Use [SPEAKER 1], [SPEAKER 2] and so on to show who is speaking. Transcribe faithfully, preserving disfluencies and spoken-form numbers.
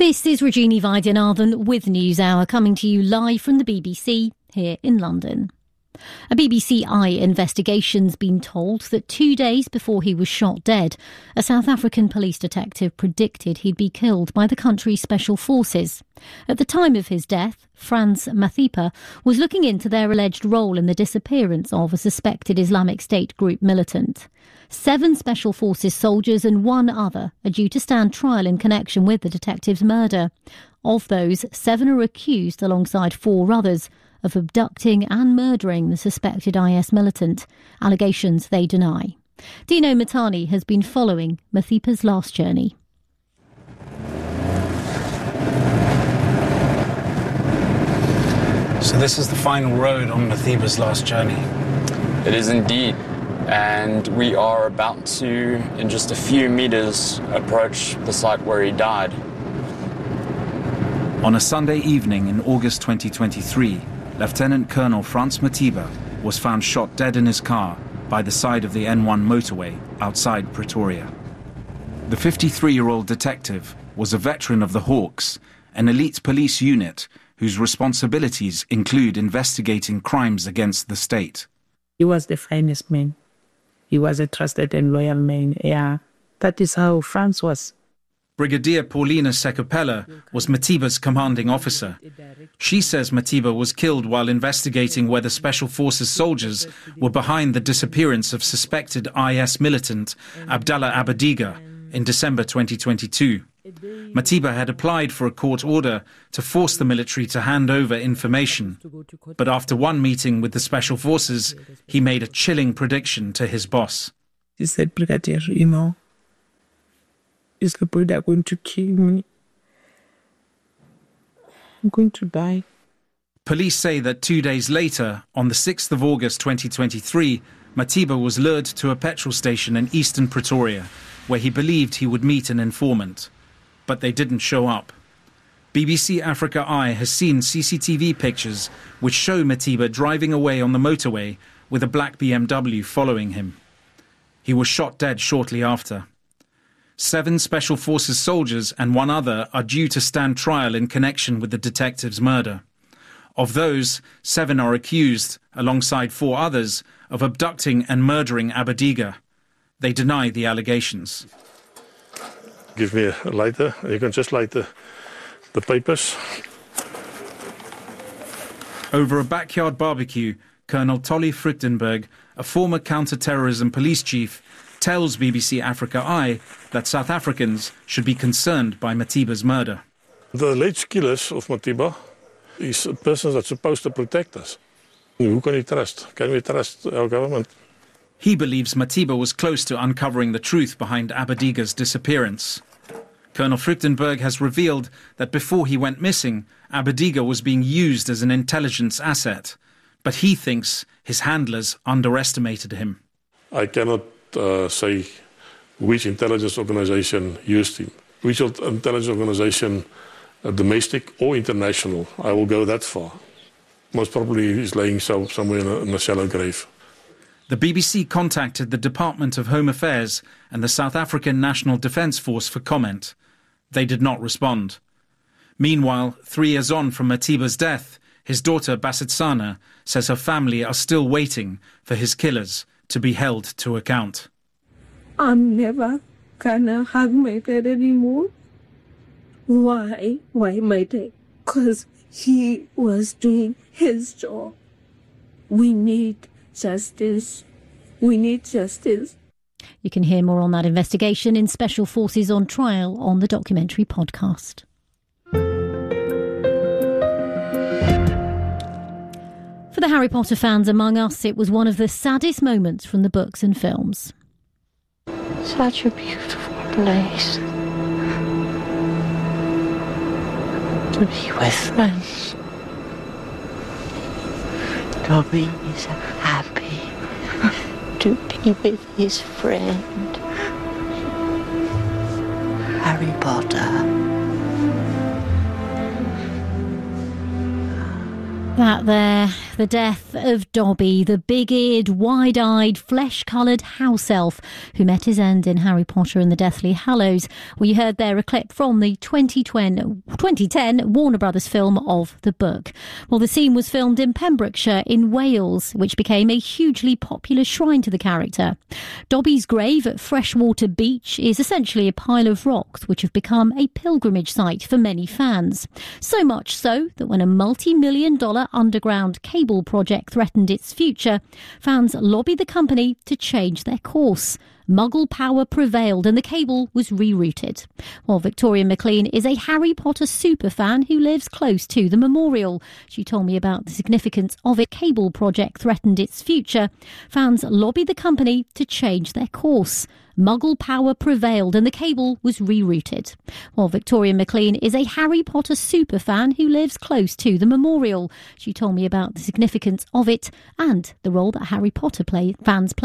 [SPEAKER 1] This is Regina Vaidyanathan with NewsHour, coming to you live from the B B C here in London. A B B C Eye investigation's been told that two days before he was shot dead, a South African police detective predicted he'd be killed by the country's special forces. At the time of his death, Frans Mathipa was looking into their alleged role in the disappearance of a suspected Islamic State group militant. Seven Special Forces soldiers and one other are due to stand trial in connection with the detective's murder. Of those, seven are accused, alongside four others, of abducting and murdering the suspected I S militant, allegations they deny. Dino Matani has been following Mathipa's last journey.
[SPEAKER 2] So this is the final road on Mathipa's last journey.
[SPEAKER 3] It is indeed. And we are about to, in just a few metres, approach the site where he died.
[SPEAKER 4] On a Sunday evening in August twenty twenty-three, Lieutenant Colonel Frans Mathipa was found shot dead in his car by the side of the N one motorway outside Pretoria. The fifty-three-year-old detective was a veteran of the Hawks, an elite police unit whose responsibilities include investigating crimes against the state.
[SPEAKER 5] He was the finest man. He was a trusted and loyal man. Yeah, that is how Frans was.
[SPEAKER 4] Brigadier Paulina Sekupela was Mathipa's commanding officer. She says Mathipa was killed while investigating whether Special Forces soldiers were behind the disappearance of suspected I S militant Abdallah Abadiga in December twenty twenty-two. Mathipa had applied for a court order to force the military to hand over information. But after one meeting with the Special Forces, he made a chilling prediction to his boss.
[SPEAKER 5] He said, Brigadier, you know, is the boy that going to kill me? I'm going to die.
[SPEAKER 4] Police say that two days later, on the sixth of August twenty twenty-three, Mathipa was lured to a petrol station in eastern Pretoria, where he believed he would meet an informant. But they didn't show up. B B C Africa Eye has seen C C T V pictures which show Mathipa driving away on the motorway with a black B M W following him. He was shot dead shortly after. Seven Special Forces soldiers and one other are due to stand trial in connection with the detective's murder. Of those, seven are accused, alongside four others, of abducting and murdering Abadiga. They deny the allegations.
[SPEAKER 6] Give me a lighter. You can just light the, the papers.
[SPEAKER 4] Over a backyard barbecue, Colonel Tolly Fruchtenberg, a former counter-terrorism police chief, tells B B C Africa Eye that South Africans should be concerned by Mathipa's murder.
[SPEAKER 6] The alleged killers of Mathipa is a person that's supposed to protect us. Who can we trust? Can we trust our government?
[SPEAKER 4] He believes Mathipa was close to uncovering the truth behind Abadiga's disappearance. Colonel Fruchtenberg has revealed that before he went missing, Abadiga was being used as an intelligence asset. But he thinks his handlers underestimated him.
[SPEAKER 6] I cannot uh, say which intelligence organization used him. Which intelligence organization, uh, domestic or international, I will go that far. Most probably he's laying so, somewhere in a, in a shallow grave.
[SPEAKER 4] The B B C contacted the Department of Home Affairs and the South African National Defence Force for comment. They did not respond. Meanwhile, three years on from Mathipa's death, his daughter Basetsana says her family are still waiting for his killers to be held to account.
[SPEAKER 7] I'm never gonna hug my dad anymore. Why? Why my dad? Because he was doing his job. We need justice. We need justice.
[SPEAKER 1] You can hear more on that investigation in Special Forces on Trial on the documentary podcast. For the Harry Potter fans among us, it was one of the saddest moments from the books and films.
[SPEAKER 8] Such a beautiful place to be with friends. Dobby is happy to be with his friend, Harry Potter.
[SPEAKER 1] That there, The death of Dobby, the big-eared, wide-eyed, flesh-coloured house elf who met his end in Harry Potter and the Deathly Hallows. We heard there a clip from the twenty ten Warner Brothers film of the book. Well, the scene was filmed in Pembrokeshire in Wales, which became a hugely popular shrine to the character. Dobby's grave at Freshwater Beach is essentially a pile of rocks which have become a pilgrimage site for many fans. So much so that when a multi-million dollar underground cable project threatened its future, fans lobbied the company to change their course. Muggle power prevailed and the cable was rerouted. While Victoria McLean is a Harry Potter superfan who lives close to the memorial. She told me about the significance of it. Cable project threatened its future. Fans lobbied the company to change their course. Muggle power prevailed and the cable was rerouted. While Victoria McLean is a Harry Potter superfan who lives close to the memorial. She told me about the significance of it and the role that Harry Potter play, fans play.